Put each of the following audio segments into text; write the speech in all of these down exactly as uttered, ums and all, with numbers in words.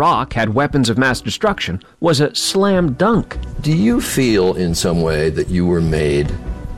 Iraq had weapons of mass destruction was a slam dunk. Do you feel in some way that you were made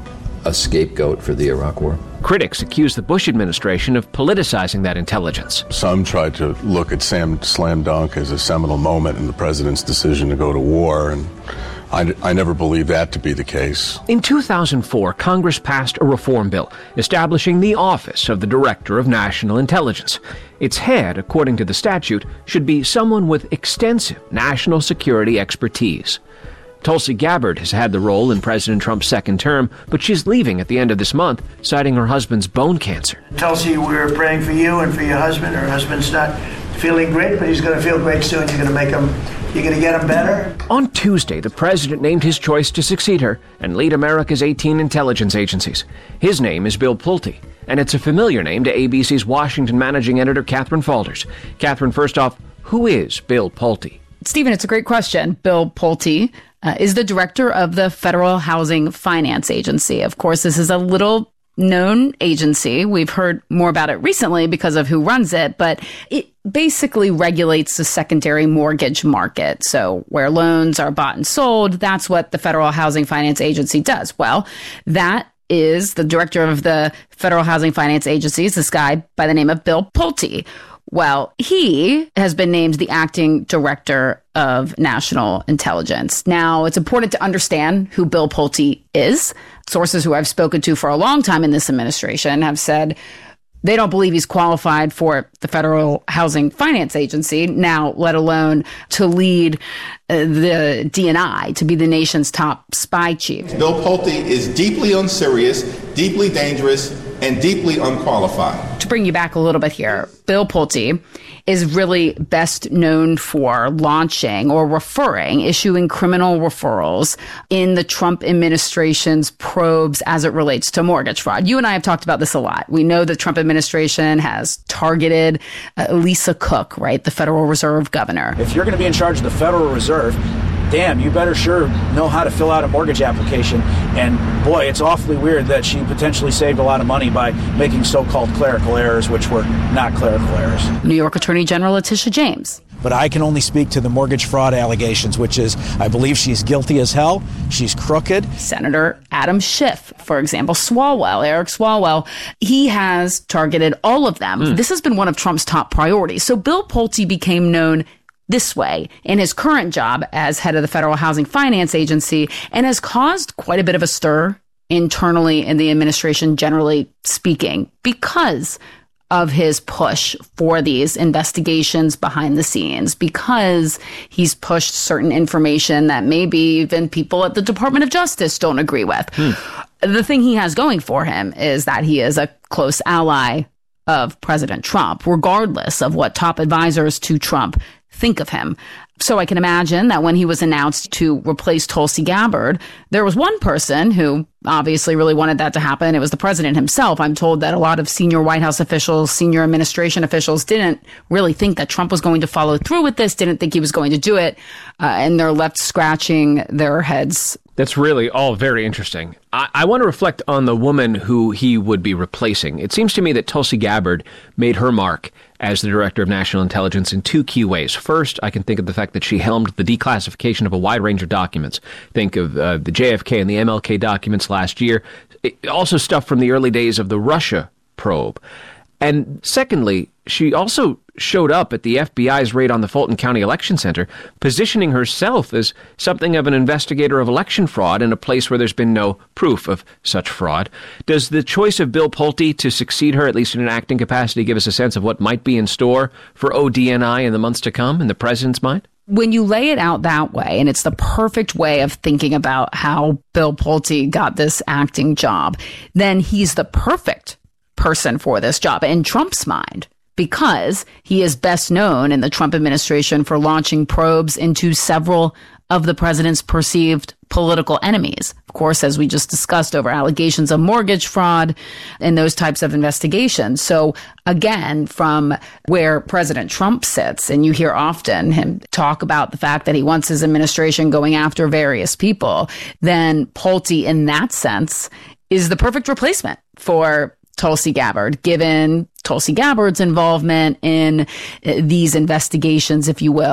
a scapegoat for the Iraq War? Critics accuse the Bush administration of politicizing that intelligence. Some tried to look at Sam Slam Dunk as a seminal moment in the president's decision to go to war, and I, I never believed that to be the case. In two thousand four, Congress passed a reform bill establishing the Office of the Director of National Intelligence. Its head, according to the statute, should be someone with extensive national security expertise. Tulsi Gabbard has had the role in President Trump's second term, but she's leaving at the end of this month, citing her husband's bone cancer. Tulsi, we're praying for you and for your husband. Her husband's not feeling great, but he's going to feel great soon. You're going to make him, you're going to get him better. On Tuesday, the president named his choice to succeed her and lead America's eighteen intelligence agencies. His name is Bill Pulte, and it's a familiar name to A B C's Washington managing editor Catherine Faulders. Catherine, first off, who is Bill Pulte? Stephen, it's a great question. Bill Pulte uh, is the director of the Federal Housing Finance Agency. Of course, this is a little known agency. We've heard more about it recently because of who runs it, but it basically regulates the secondary mortgage market. So where loans are bought and sold, that's what the Federal Housing Finance Agency does. Well, that is the director of the Federal Housing Finance Agency, is this guy by the name of Bill Pulte. Well, he has been named the acting director of national intelligence. Now, it's important to understand who Bill Pulte is. Sources who I've spoken to for a long time in this administration have said they don't believe he's qualified for the Federal Housing Finance Agency, now let alone to lead uh, the D N I, to be the nation's top spy chief. Bill Pulte is deeply unserious, deeply dangerous, and deeply unqualified. To bring you back a little bit here, Bill Pulte is really best known for launching or referring, issuing criminal referrals in the Trump administration's probes as it relates to mortgage fraud. You and I have talked about this a lot. We know the Trump administration has targeted uh, Lisa Cook, right, the Federal Reserve governor. If you're going to be in charge of the Federal Reserve, damn, you better sure know how to fill out a mortgage application. And boy, it's awfully weird that she potentially saved a lot of money by making so-called clerical errors, which were not clerical errors. New York Attorney General Letitia James. But I can only speak to the mortgage fraud allegations, which is, I believe she's guilty as hell. She's crooked. Senator Adam Schiff, for example, Swalwell, Eric Swalwell, he has targeted all of them. Mm. This has been one of Trump's top priorities. So Bill Pulte became known this way in his current job as head of the Federal Housing Finance Agency, and has caused quite a bit of a stir internally in the administration, generally speaking, because of his push for these investigations behind the scenes, because he's pushed certain information that maybe even people at the Department of Justice don't agree with. Hmm. The thing he has going for him is that he is a close ally of President Trump, regardless of what top advisors to Trump think of him. So I can imagine that when he was announced to replace Tulsi Gabbard, there was one person who obviously really wanted that to happen. It was the president himself. I'm told that a lot of senior White House officials, senior administration officials didn't really think that Trump was going to follow through with this, didn't think he was going to do it, uh, and they're left scratching their heads. That's really all very interesting. I, I want to reflect on the woman who he would be replacing. It seems to me that Tulsi Gabbard made her mark as the Director of National Intelligence in two key ways. First, I can think of the fact that she helmed the declassification of a wide range of documents. Think of uh, the J F K and the M L K documents last year. It, also stuff from the early days of the Russia probe. And secondly, she also showed up at the F B I's raid on the Fulton County Election Center, positioning herself as something of an investigator of election fraud in a place where there's been no proof of such fraud. Does the choice of Bill Pulte to succeed her, at least in an acting capacity, give us a sense of what might be in store for O D N I in the months to come in the president's mind? When you lay it out that way, and it's the perfect way of thinking about how Bill Pulte got this acting job, then he's the perfect person for this job in Trump's mind, because he is best known in the Trump administration for launching probes into several of the president's perceived political enemies. Of course, as we just discussed, over allegations of mortgage fraud and those types of investigations. So again, from where President Trump sits, and you hear often him talk about the fact that he wants his administration going after various people, then Pulte, in that sense, is the perfect replacement for Tulsi Gabbard, given Tulsi Gabbard's involvement in these investigations, if you will.